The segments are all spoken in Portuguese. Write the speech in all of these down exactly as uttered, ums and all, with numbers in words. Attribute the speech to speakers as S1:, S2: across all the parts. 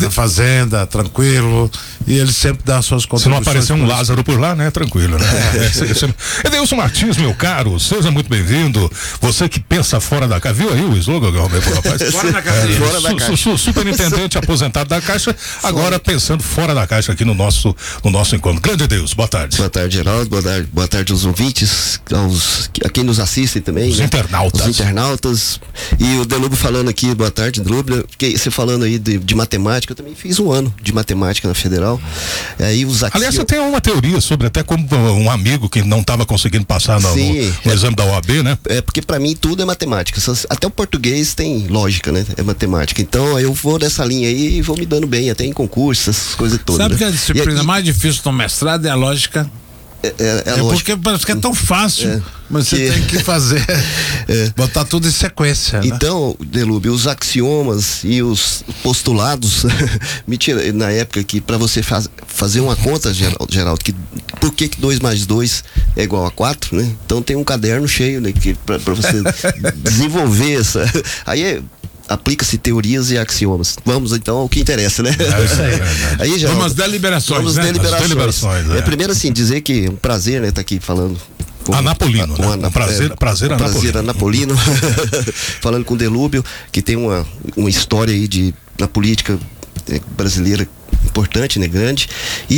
S1: na fazenda, tranquilo, e ele sempre dá suas contribuições.
S2: Se não aparecer um Lázaro por lá, né? Tranquilo, né? É. Edeilson Martins, meu caro, seja muito bem-vindo. Você que pensa fora da caixa, viu aí o slogan, rapaz?
S1: Fora da caixa.
S2: É,
S1: Fora da
S2: su,
S1: caixa.
S2: Su, superintendente aposentado da Caixa, agora pensando fora da caixa aqui no nosso, no nosso encontro. Grande Deus, boa tarde.
S3: Boa tarde, Geraldo, boa tarde, boa tarde aos ouvintes, aos, a quem nos assistem também.
S2: Os
S3: né?
S2: internautas.
S3: Os internautas. E o Delúbio falando aqui, boa tarde, Delúbio. Você falando aí de, de matemática, eu também fiz um ano de matemática na Federal. Aí os axio...
S2: Aliás, você tem uma teoria sobre até como um amigo que não estava conseguindo passar no,
S3: Sim,
S2: no, no
S3: é,
S2: exame da O A B, né?
S3: É porque pra mim tudo é matemática. Até o português tem lógica, né? É matemática. Então eu vou nessa linha aí e vou me dando bem, até em concursos, essas coisas todas.
S1: Sabe
S3: né?
S1: que a disciplina
S3: e,
S1: mais difícil no mestrado é a lógica?
S3: É, é, é,
S1: é porque parece que é tão fácil, é, mas você
S3: que,
S1: tem que fazer, é, botar tudo em sequência.
S3: Então, né? Delúbio, os axiomas e os postulados, me tira, na época que para você faz, fazer uma conta, Geraldo, Geraldo que por que dois mais dois é igual a quatro, né? Então tem um caderno cheio, né, que para você desenvolver essa. Aí é. Aplica-se teorias e axiomas. Vamos então ao que interessa, né?
S2: É isso aí.
S3: Aí, Geraldo,
S1: vamos às deliberações,
S3: vamos
S1: né?
S3: deliberações.
S2: deliberações
S3: é.
S2: é.
S3: Primeiro assim, dizer que é um prazer, né, estar tá aqui falando com
S2: Anapolino,
S3: com
S2: né?
S3: Ana,
S2: um prazer,
S3: é,
S2: prazer,
S3: um prazer Anapolino, falando com o Delúbio, que tem uma, uma história aí de, na política brasileira importante, né, grande,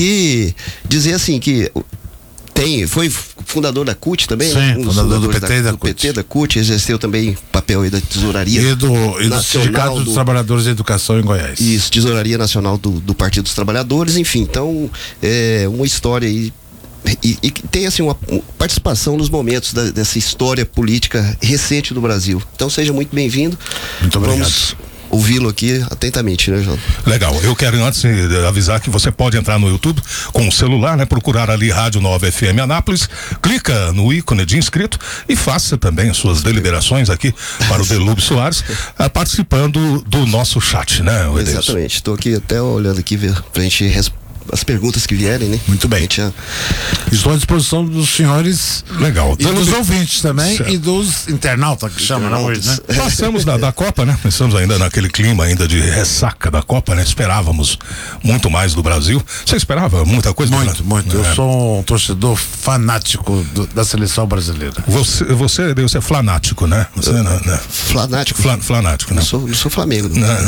S3: e dizer assim que tem, foi fundador da C U T também,
S1: sim,
S3: né? Um
S1: fundador do P T
S3: da,
S1: da
S3: do P T da C U T, exerceu também papel aí da tesouraria
S1: e do, e do Sindicato
S3: do,
S1: dos Trabalhadores de Educação em Goiás.
S3: Isso, tesouraria nacional do, do Partido dos Trabalhadores, enfim, então é uma história aí e, e tem assim uma, uma participação nos momentos da, dessa história política recente do Brasil. Então seja muito bem-vindo.
S1: Muito obrigado.
S3: Vamos ouvi-lo aqui atentamente, né, João?
S2: Legal, eu quero antes avisar que você pode entrar no YouTube com o celular, né, procurar ali Rádio Nova F M Anápolis, clica no ícone de inscrito e faça também suas deliberações aqui para o Delúbio Soares, participando do nosso chat, né, Edeilson?
S3: Exatamente, estou aqui até olhando aqui ver, pra gente responder as perguntas que vierem, né?
S1: Muito bem.
S3: Já...
S1: Estou à disposição dos senhores.
S2: Legal.
S1: E dos ouvintes também, certo. E dos internautas que chamam hoje, né?
S2: Passamos da, da Copa, né? Estamos ainda naquele clima ainda de ressaca da Copa, né? Esperávamos muito mais do Brasil. Você esperava muita coisa?
S1: Muito, muito. É. Eu sou um torcedor fanático do, da seleção brasileira.
S2: Você, você, você é flanático, né? Você,
S3: eu,
S2: não, né?
S3: Flanático?
S2: Fla, flanático, né?
S3: Eu sou, eu sou Flamengo. Não. Não,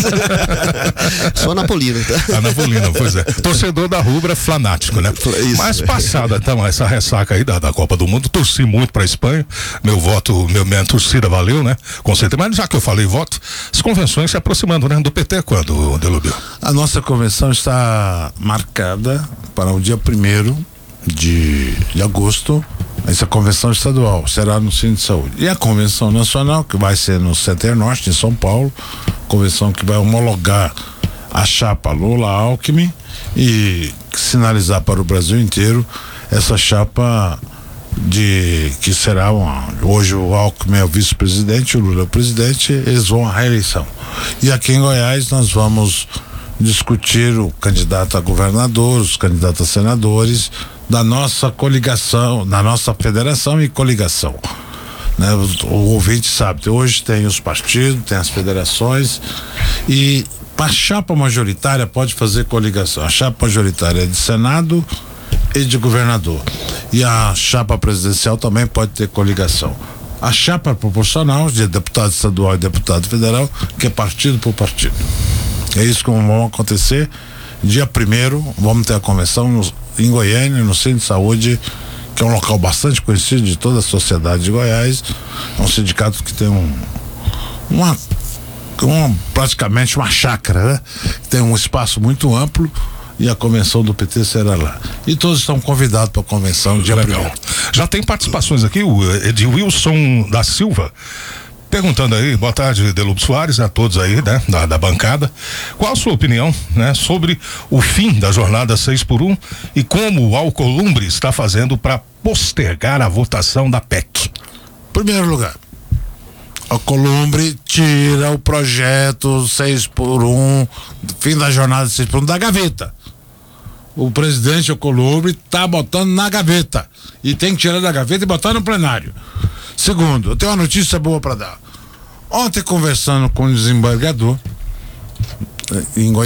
S3: não. Sou Anapolino, tá?
S2: Anapolino, pois é. Torcedor da rubra, flanático, né?
S3: Isso.
S2: Mas passada então essa ressaca aí da, da Copa do Mundo, torci muito pra Espanha, meu voto, meu, minha torcida valeu, né? Com certeza, mas já que eu falei voto, as convenções se aproximando, né? Do P T quando, Delúbio?
S1: A nossa convenção está marcada para o dia primeiro de, de agosto. Essa convenção estadual será no Centro de Saúde. E a convenção nacional, que vai ser no Center Norte, em São Paulo, convenção que vai homologar a chapa Lula-Alckmin e sinalizar para o Brasil inteiro essa chapa de que será uma, hoje o Alckmin é o vice-presidente, o Lula é o presidente, eles vão à reeleição. E aqui em Goiás nós vamos discutir o candidato a governador, os candidatos a senadores da nossa coligação, da nossa federação e coligação. Né? O, o ouvinte sabe, hoje tem os partidos, tem as federações e a chapa majoritária pode fazer coligação. A chapa majoritária é de Senado e de governador. E a chapa presidencial também pode ter coligação. A chapa proporcional de deputado estadual e deputado federal, que é partido por partido. É isso que vai acontecer. Dia primeiro, vamos ter a convenção no, em Goiânia, no Centro de Saúde, que é um local bastante conhecido de toda a sociedade de Goiás. É um sindicato que tem um uma Um, praticamente uma chácara, né? Tem um espaço muito amplo e a convenção do P T será lá. E todos estão convidados para a convenção de abril.
S2: Já tem participações aqui, o Edilson da Silva, perguntando aí, boa tarde, Delúbio Soares, a todos aí, né, da, da bancada. Qual a sua opinião, né, sobre o fim da jornada seis por um e como o Alcolumbre está fazendo para postergar a votação da P E C?
S1: Primeiro lugar, a Alcolumbre tira o projeto seis por um, fim da jornada seis por um da gaveta. O presidente Alcolumbre tá botando na gaveta e tem que tirar da gaveta e botar no plenário. Segundo, eu tenho uma notícia boa para dar. Ontem, conversando com o desembargador em Goiás,